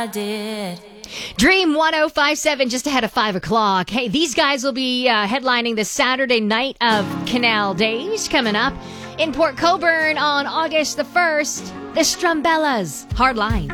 Dream 1057 just ahead of 5 o'clock. Hey, these guys will be headlining the Saturday night of Canal Days coming up in Port Colborne on August the 1st. The Strumbellas. Hard Lines.